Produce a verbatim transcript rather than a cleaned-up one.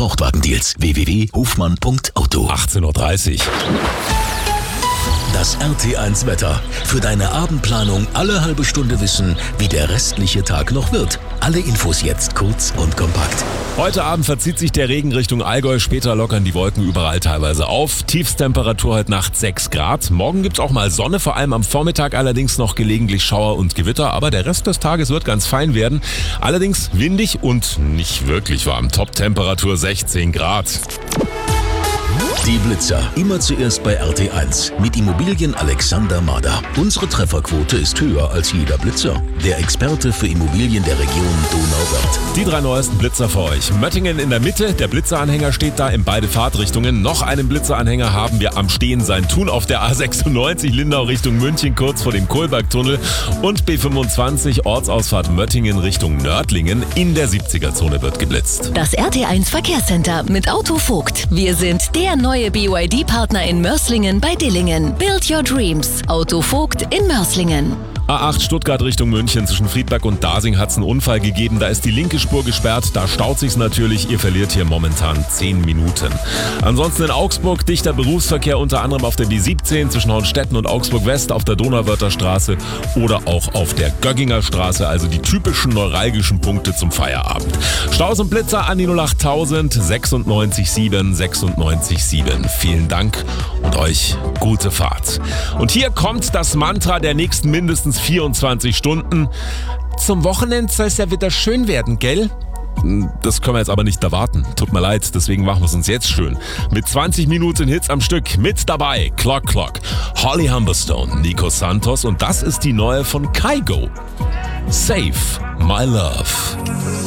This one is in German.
Gebrauchtwagendeals. w w w punkt hofmann punkt auto. achtzehn Uhr dreißig. Das R T eins Wetter. Für deine Abendplanung alle halbe Stunde wissen, wie der restliche Tag noch wird. Alle Infos jetzt kurz und kompakt. Heute Abend verzieht sich der Regen Richtung Allgäu, später lockern die Wolken überall teilweise auf. Tiefsttemperatur heute Nacht sechs Grad. Morgen gibt's auch mal Sonne, vor allem am Vormittag allerdings noch gelegentlich Schauer und Gewitter, aber der Rest des Tages wird ganz fein werden. Allerdings windig und nicht wirklich warm. Top-Temperatur sechzehn Grad. Die Blitzer. Immer zuerst bei R T eins. Mit Immobilien Alexander Mader. Unsere Trefferquote ist höher als jeder Blitzer. Der Experte für Immobilien der Region Donauwörth. Die drei neuesten Blitzer für euch. Möttingen in der Mitte. Der Blitzeranhänger steht da in beide Fahrtrichtungen. Noch einen Blitzeranhänger haben wir am Stehen sein Tun auf der A sechsundneunzig Lindau Richtung München, kurz vor dem Kohlbergtunnel. Und B fünfundzwanzig Ortsausfahrt Möttingen Richtung Nördlingen. In der siebziger-Zone wird geblitzt. Das R T eins Verkehrscenter mit Auto Vogt. Wir sind der neue B Y D-Partner in Mörslingen bei Dillingen. Build your dreams. Auto Vogt in Mörslingen. A acht Stuttgart Richtung München. Zwischen Friedberg und Dasing hat es einen Unfall gegeben. Da ist die linke Spur gesperrt. Da staut sich's natürlich. Ihr verliert hier momentan zehn Minuten. Ansonsten in Augsburg dichter Berufsverkehr, unter anderem auf der B siebzehn zwischen Hornstetten und Augsburg West, auf der Donauwörther Straße oder auch auf der Gögginger Straße. Also die typischen neuralgischen Punkte zum Feierabend. Staus und Blitzer an die null acht tausend sechsundneunzig sieben sechsundneunzig sieben. Vielen Dank und euch gute Fahrt. Und hier kommt das Mantra der nächsten mindestens vierundzwanzig Stunden. Zum Wochenende soll es ja wieder schön werden, gell? Das können wir jetzt aber nicht erwarten. Tut mir leid, deswegen machen wir es uns jetzt schön. Mit zwanzig Minuten Hits am Stück. Mit dabei Clock Clock, Holly Humberstone, Nico Santos und das ist die neue von Kygo. Save My Love.